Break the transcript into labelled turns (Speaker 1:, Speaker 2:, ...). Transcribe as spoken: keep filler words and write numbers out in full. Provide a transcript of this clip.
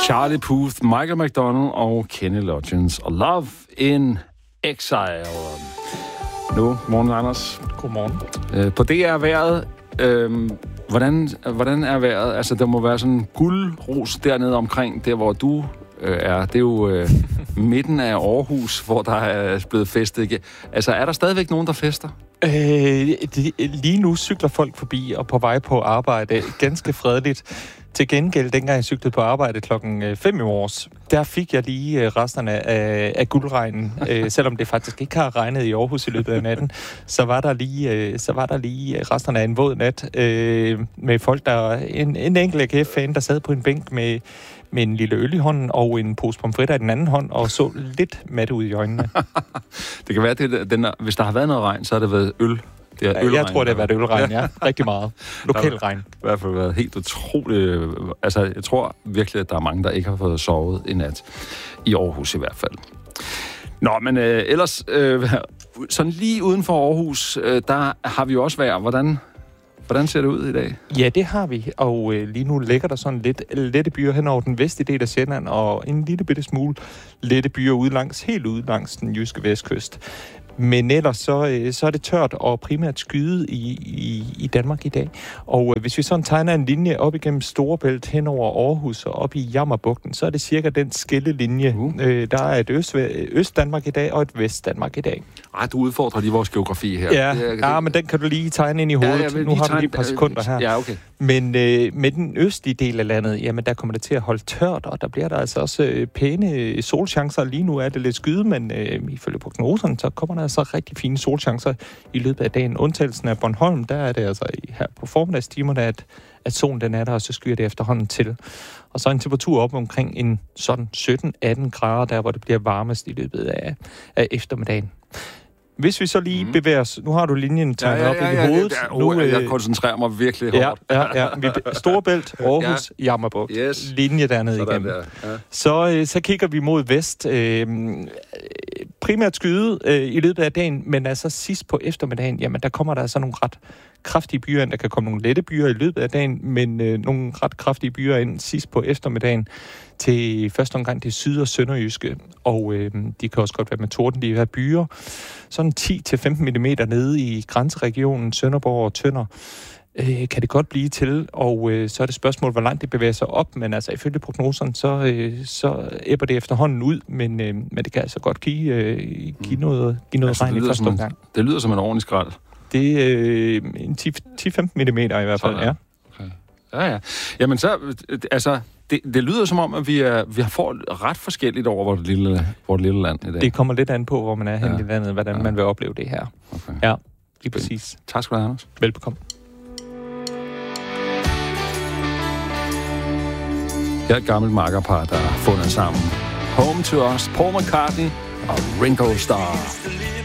Speaker 1: Charlie Puth, Michael McDonald og Kenny Loggins og Love in Exile. Nu, morgen Anders.
Speaker 2: Godmorgen.
Speaker 1: Øh, på D R vejret, øh, hvordan, hvordan er vejret? Altså, der må være sådan en guldros dernede omkring, der hvor du øh, er. Det er jo øh, midten af Aarhus, hvor der er blevet festet. Altså, er der stadigvæk nogen, der fester?
Speaker 2: Øh, de, lige nu cykler folk forbi og på vej på arbejde ganske fredeligt. Til gengæld, dengang jeg cyklede på arbejde klokken fem i morges, der fik jeg lige resterne af, af guldregnen. øh, selvom det faktisk ikke har regnet i Aarhus i løbet af natten, så var der lige, øh, så var der lige resterne af en våd nat øh, med folk, der en, en enkelt A G F-fan, der sad på en bænk med, med en lille øl i hånden og en pose pomfritter i den anden hånd og så lidt matte ud i øjnene.
Speaker 1: Det kan være, at den er, hvis der har været noget regn, så har det været øl. Det
Speaker 2: er jeg tror, det har været ølregn, ja. Rigtig meget. Lokal regn.
Speaker 1: Det har i hvert fald været helt utroligt. Altså, jeg tror virkelig, at der er mange, der ikke har fået sovet i nat. I Aarhus i hvert fald. Nå, men øh, ellers, øh, sådan lige uden for Aarhus, øh, der har vi jo også vejr. Hvordan, hvordan ser det ud i dag?
Speaker 2: Ja, det har vi. Og øh, lige nu ligger der sådan lidt lette byer hen over den vestlige del af Sjælland, og en lille bitte smule lette byer ude langs, helt ude langs den jyske vestkyst. Men ellers så, så er det tørt og primært skyde i, i, i Danmark i dag. Og øh, hvis vi sådan tegner en linje op igennem Storebælt hen over Aarhus og op i Jammerbugten, så er det cirka den skillelinje. Uh. Øh, der er et øst, Øst-Danmark i dag og et Vest-Danmark i dag.
Speaker 1: Ej, du udfordrer lige vores geografi her.
Speaker 2: Ja,
Speaker 1: det er, det...
Speaker 2: ja men den kan du lige tegne ind i hovedet. Ja, nu har vi lige et par sekunder her.
Speaker 1: Ja, okay.
Speaker 2: Men øh, med den østlige del af landet, jamen der kommer det til at holde tørt, og der bliver der altså også øh, pæne solchancer. Lige nu er det lidt skyde, men øh, ifølge prognoserne, så kommer der altså rigtig fine solchancer i løbet af dagen. Undtagelsen af Bornholm, der er det altså her på formiddagstimerne, at, at solen den er der, og så skyer det efterhånden til. Og så en temperatur op omkring en sådan sytten atten grader, der hvor det bliver varmest i løbet af, af eftermiddagen. Hvis vi så lige mm. bevæger os... Nu har du linjen tegnet ja, ja, ja, op i hovedet.
Speaker 1: Ja, ja, ja. Nu, jeg koncentrerer mig virkelig
Speaker 2: ja,
Speaker 1: hårdt.
Speaker 2: Ja, ja. Storebælt, Aarhus, ja. Jammerbugt.
Speaker 1: Yes.
Speaker 2: Linje dernede
Speaker 1: sådan
Speaker 2: igennem.
Speaker 1: Der. Ja.
Speaker 2: Så, så kigger vi mod vest. Øh, primært skyde øh, i løbet af dagen, men altså sidst på eftermiddagen, jamen der kommer der altså nogle ret kraftige byer ind. Der kan komme nogle lette byer i løbet af dagen, men øh, nogle ret kraftige byer ind sidst på eftermiddagen til første omgang til syd- og sønderjyske. Og øh, de kan også godt være med torden, de her byer. Sådan ti til femten millimeter nede i grænseregionen Sønderborg og Tønder øh, kan det godt blive til, og øh, så er det spørgsmål, hvor langt det bevæger sig op, men altså ifølge prognoserne, så, øh, så æbber det efterhånden ud, men, øh, men det kan altså godt give, øh, give noget, give noget altså, regn i første
Speaker 1: som,
Speaker 2: omgang.
Speaker 1: Det lyder som en ordentlig skrald.
Speaker 2: Det er øh, en ti til femten millimeter i hvert fald, ja.
Speaker 1: Okay. Ja, ja. Jamen så, altså, det, det lyder som om, at vi, er, vi får ret forskelligt over vores lille, vores lille land i dag.
Speaker 2: Det kommer lidt an på, hvor man er hen ja. i landet, hvordan ja. man vil opleve det her.
Speaker 1: Okay.
Speaker 2: Ja, lige præcis.
Speaker 1: Tak skal du have, Anders.
Speaker 2: Velbekomme.
Speaker 1: Jeg er et gammelt makkerpar, der har fundet sammen. Home to Us, Paul McCartney og Ringo Starr.